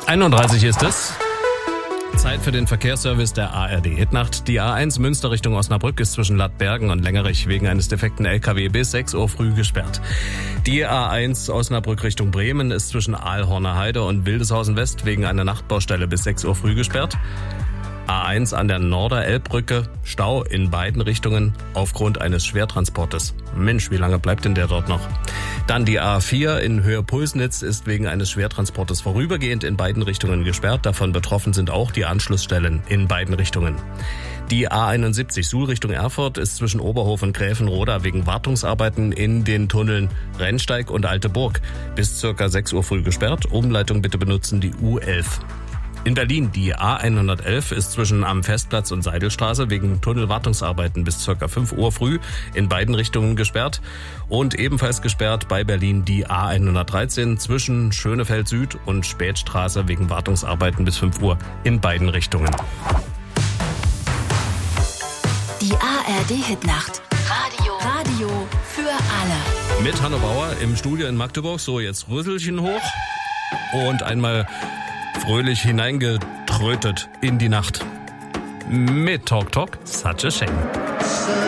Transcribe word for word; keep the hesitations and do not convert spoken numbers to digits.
einunddreißig ist es. Zeit für den Verkehrsservice der A R D Hitnacht. Die A eins Münster Richtung Osnabrück ist zwischen Lattbergen und Längerich wegen eines defekten L K W bis sechs Uhr früh gesperrt. Die A eins Osnabrück Richtung Bremen ist zwischen Aalhorner Heide und Wildeshausen West wegen einer Nachtbaustelle bis sechs Uhr früh gesperrt. A eins an der Norder-Elbbrücke, Stau in beiden Richtungen aufgrund eines Schwertransportes. Mensch, wie lange bleibt denn der dort noch? Dann die A vier in Höhe Pulsnitz ist wegen eines Schwertransportes vorübergehend in beiden Richtungen gesperrt. Davon betroffen sind auch die Anschlussstellen in beiden Richtungen. Die A einundsiebzig Suhl Richtung Erfurt ist zwischen Oberhof und Gräfenroda wegen Wartungsarbeiten in den Tunneln Rennsteig und Alte Burg bis circa sechs Uhr früh gesperrt. Umleitung bitte benutzen die U elf. In Berlin die A hundertelf ist zwischen am Festplatz und Seidelstraße wegen Tunnelwartungsarbeiten bis ca. fünf Uhr früh in beiden Richtungen gesperrt. Und ebenfalls gesperrt bei Berlin die A hundertdreizehn zwischen Schönefeld Süd und Spätstraße wegen Wartungsarbeiten bis fünf Uhr in beiden Richtungen. Die A R D Hitnacht. Radio. Radio für alle. Mit Hanno Bauer im Studio in Magdeburg. So, jetzt Rüsselchen hoch und einmal fröhlich hineingetrötet in die Nacht. Mit Talk Talk, such a shame.